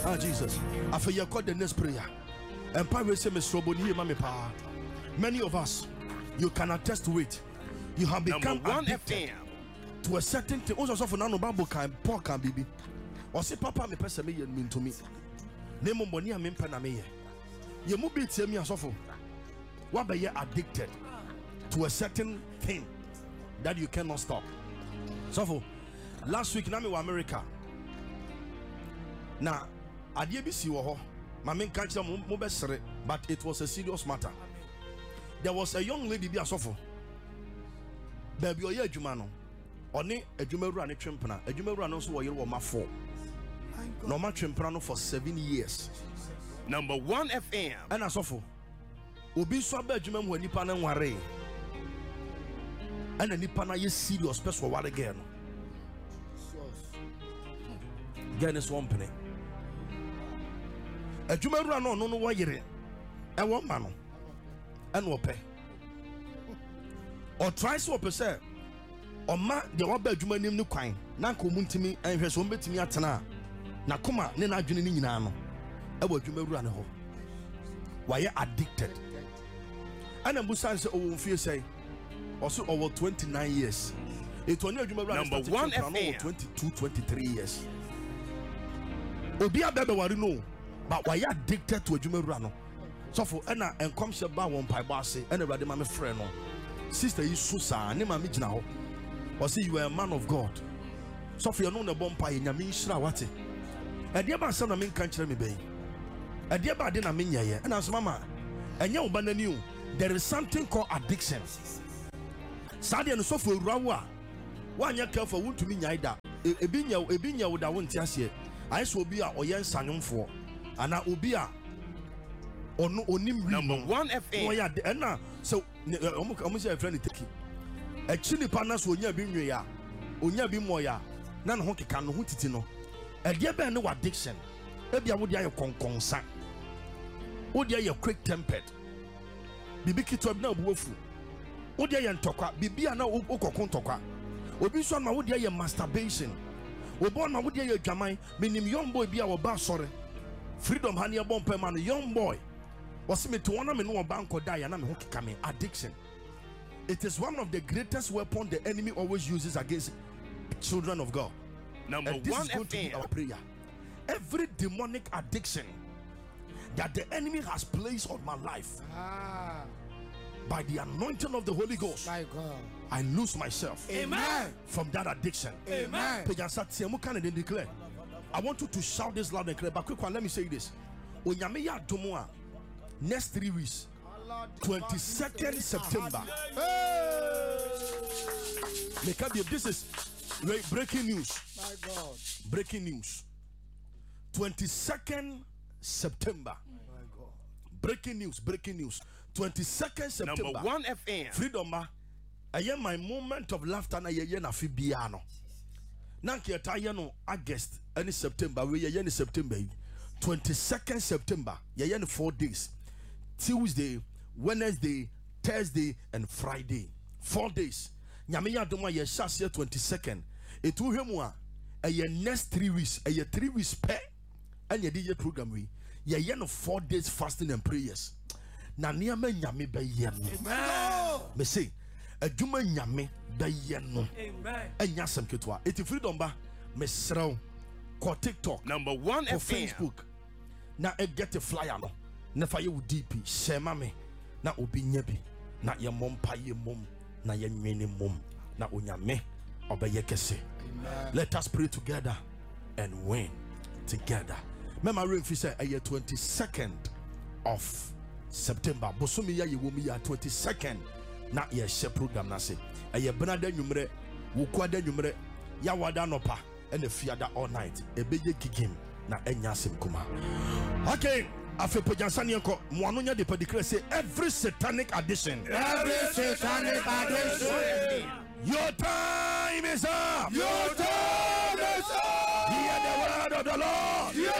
Ah, Jesus. After you call the next prayer. And Power say, many of us, you can attest to it. You have become addicted to a certain thing. Also, for now, Bible can pork and baby. Or say, Papa, me person me mean to me. Name money and me. You move it to me as often. What be you addicted to a certain thing that you cannot stop? So for last week, Nami was America. Now, I did be see my main catcher but it was a serious matter. There was a young lady be a suffer. Baby, you're a Jumano. Only a Jumeru and a Trimpana. A Jumeru also were my 4. Normal Trimpano for 7 years. Number 1 FM. And I suffer. Obi swabe Jumem when Nipana ware. And a Nipana is serious special what again. Again is one penny. A Jumeru no why you're a one man. And what pay or try so per se or ma the one bedroom name no quine na communtimi and hwes so betimi atena na koma ne na adwene ni nyina no e wa dwumaru ne ho why addicted and busan say oh fie say also over 29 years it only dwumaru number 1 FM 22-23 years obi abebe wari no but why addicted to dwumaru no so for ena enkom she ba won pai ba se ena rade ma me frɛ no sister yi susa ne ma me gina ho or say you are a man of God so for you know na bom pai nyame nhira wate e de ba se na me nka kyerɛ me bɛyi e de ba de na me nyɛye ena so mama enye wo ba nani o there is something called addiction sade no so for urawo a wanya careful wontumi nyai da ebi nya wo da wo ntia se ai so obi a oye nsanyomfo ana obi a number 1 FM. Oh yeah, and now so almost a friend take a chili partners will never be near onya bi moya na no keka no titi no e de be no addiction e bia wo dia ye konkonsa wo dia ye quick tempered bibi kitwa na obuofu wo dia ye ntokwa bibi na okokon ntokwa obi so na wo dia ye masturbation wo born na wo dia ye dwaman minim young boy bia wo ba sore freedom hani e bon man young boy was me to one me no banko die na me ho keka me addiction. It is one of the greatest weapon the enemy always uses against children of God. Number 1 FM. Our prayer. Every demonic addiction that the enemy has placed on my life, by the anointing of the Holy Ghost, my God, I lose myself. Amen. From that addiction. Amen. Declare. I want you to shout this loud and clear. But quick one, let me say this. Next 3 weeks, 22nd September. This is breaking news. My God. Breaking news. 22nd September. My God. Breaking news. 22nd September. Number 1 FM. Freedom. I am my moment of laughter. Na ye na fi biano. Nanki ataya no August any September. We ye September. 22nd September. Ye 4 days. Tuesday, Wednesday, Thursday, and Friday. 4 days. Nyame ya doma ye shase 22nd. Etu hwemu a ye next 3 weeks, a ye 3 weeks pe and ye DJ program we. Ye no 4 days fasting and prayers. Na niame nyame be ye no. Amen. Me say, adwuma nyame be ye no. Amen. Enya sem ketwa. Eti freedom ba me srew ko TikTok. Number 1 ko FM. Facebook. Na e get a flyer no. Na fa ye wo DP shema me na obi nya bi na ye mompa ye mom na ye nwene mom na onyame obeye kese. Let us pray together and win together. Mema remfi say 22nd of September bosomi ya ye wo mi ya 22nd na ye share program na se brother nwumre wo kwada nwumre ya wada nopa and fiada all night ebeye gigim na enya asem kuma. Okay, afe pojansani enko moano nya de declare say every satanic addiction, your time is up. Your time is up. Hear the word of the Lord. Hear